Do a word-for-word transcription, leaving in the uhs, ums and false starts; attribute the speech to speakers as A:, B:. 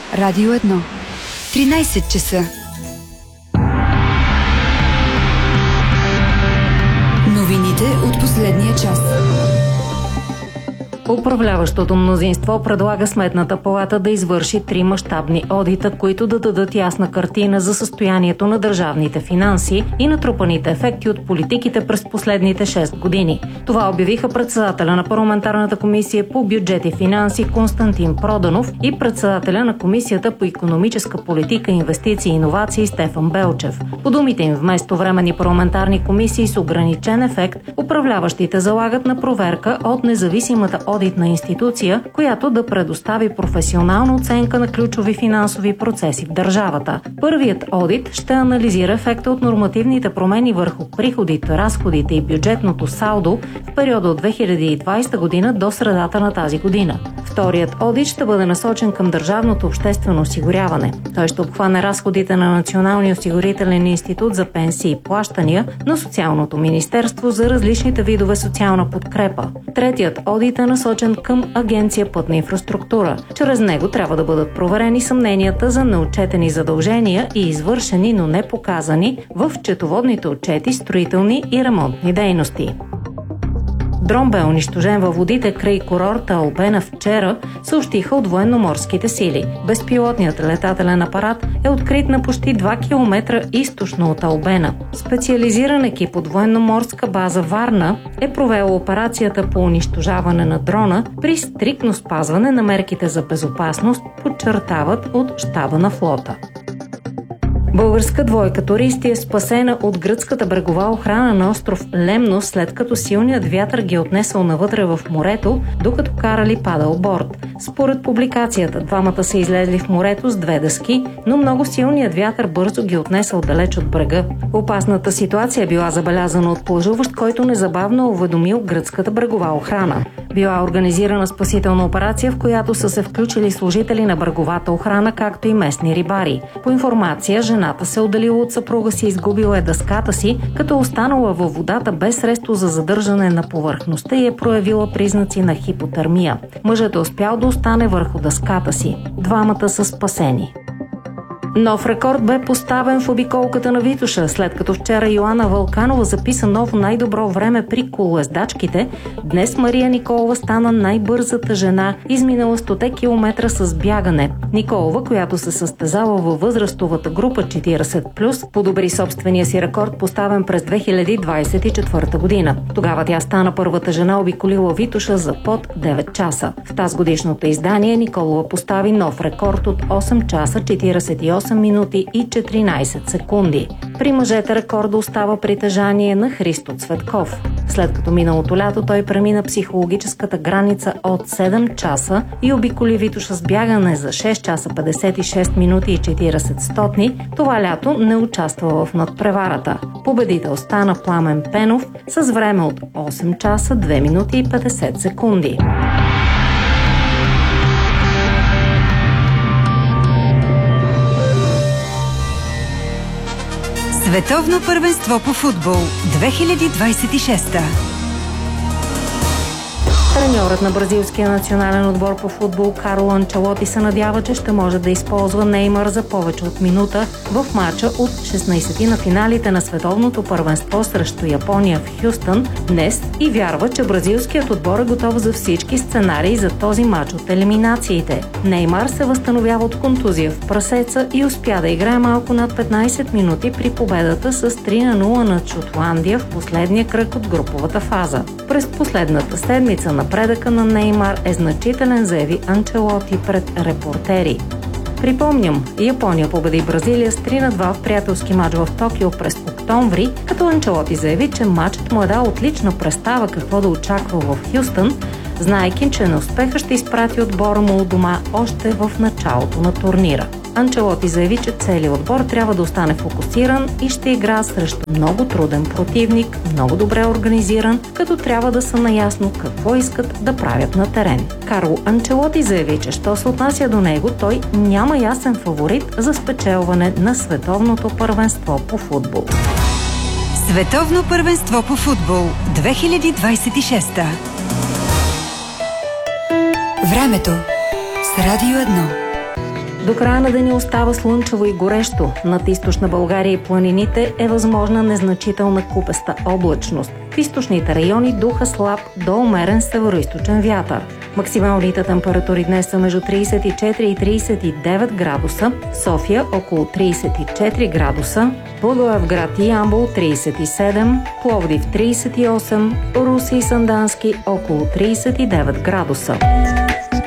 A: Радио едно. тринайсет часа. Новините от последния час.
B: Управляващото мнозинство предлага Сметната палата да извърши три мащабни одита, които да дадат ясна картина за състоянието на държавните финанси и натрупаните ефекти от политиките през последните шест години. Това обявиха председателя на парламентарната комисия по бюджет и финанси Константин Проданов и председателя на комисията по икономическа политика, инвестиции и иновации Стефан Белчев. По думите им, вместо временни парламентарни комисии с ограничен ефект, управляващите залагат на проверка от независимата одитна институция, която да предостави професионална оценка на ключови финансови процеси в държавата. Първият одит ще анализира ефекта от нормативните промени върху приходите, разходите и бюджетното салдо в периода от две хиляди и двайсета година до средата на тази година. Вторият одит ще бъде насочен към държавното обществено осигуряване. Той ще обхване разходите на Националния осигурителен институт за пенсии и плащания на Социалното министерство за различните видове социална подкрепа. Третият одит е насочен към Агенция Пътна инфраструктура. Чрез него трябва да бъдат проверени съмненията за неотчетени задължения и извършени, но не показани в счетоводните отчети строителни и ремонтни дейности. Дрон бе унищожен във водите край курорта Албена вчера, съобщиха от военноморските сили. Безпилотният летателен апарат е открит на почти два километра източно от Албена. Специализиран екип от военноморска база Варна е провел операцията по унищожаване на дрона при стриктно спазване на мерките за безопасност, подчертават от щаба на флота. Българска двойка туристи е спасена от гръцката брегова охрана на остров Лемнос, след като силният вятър ги отнесъл навътре в морето, докато карали падълборд. Според публикацията, двамата са излезли в морето с две дъски, но много силният вятър бързо ги отнесъл далеч от брега. Опасната ситуация била забелязана от плажуващ, който незабавно уведомил гръцката брегова охрана. Била организирана спасителна операция, в която са се включили служители на бреговата охрана, както и местни рибари. По информация, жената се отделила от съпруга си, изгубила е дъската си, като останала във водата без средство за задържане на повърхността и е проявила признаци на хипотермия. Мъжът е успял да остане върху дъската си. Двамата са спасени. Нов рекорд бе поставен в обиколката на Витоша, след като вчера Йоана Вълканова записа ново най-добро време при колоездачките. Днес Мария Николова стана най-бързата жена, изминала сто километра с бягане. Николова, която се състезава във възрастовата група четирийсет плюс, подобри собствения си рекорд, поставен през две хиляди двайсет и четвърта година. Тогава тя стана първата жена, обиколила Витоша за под девет часа. В тазгодишното издание Николова постави нов рекорд от осем часа четирийсет и осем минути и четиринайсет секунди. При мъжете рекорда остава притежание на Христо Цветков. След като миналото лято той премина психологическата граница от седем часа и обиколи Витоша с бягане за шест часа петдесет и шест минути и четирийсет стотни, това лято не участва в надпреварата. Победител стана Пламен Пенов с време от осем часа две минути и петдесет секунди.
A: Световно първенство по футбол две хиляди двайсет и шеста.
B: Треньорът на бразилския национален отбор по футбол Карло Анчелоти се надява, че ще може да използва Неймар за повече от минута в матча от шестнайсети на финалите на световното първенство срещу Япония в Хюстън днес и вярва, че бразилският отбор е готов за всички сценарии за този матч от елиминациите. Неймар се възстановява от контузия в прасеца и успя да играе малко над петнайсет минути при победата с три на нула над Шотландия в последния кръг от груповата фаза. През последната седмица напредъка на Неймар е значителен, заяви Анчелоти пред репортери. Припомням, Япония победи Бразилия с три на два в приятелски матч в Токио през октомври, като Анчелоти заяви, че матчът му е дал отлична представа какво да очаква в Хюстън, знаейки, че на успеха ще изпрати отбора му у дома още в началото на турнира. Анчелоти заяви, че целият отбор трябва да остане фокусиран и ще игра срещу много труден противник, много добре организиран, като трябва да са наясно какво искат да правят на терен. Карло Анчелоти заяви, че що се отнася до него, той няма ясен фаворит за спечелване на световното първенство по футбол.
A: Световно първенство по футбол две хиляди двайсет и шеста. Времето с Радио едно.
B: До края на деня остава слънчево и горещо. Над източна България и планините е възможна незначителна купеста облачност. В източните райони духа слаб до умерен североизточен вятър. Максималните температури днес са между трийсет и четири и трийсет и девет градуса, София около трийсет и четири градуса, Благоевград и Ямбол трийсет и седем, Пловдив трийсет и осем, Русе и Сандански около трийсет и девет градуса.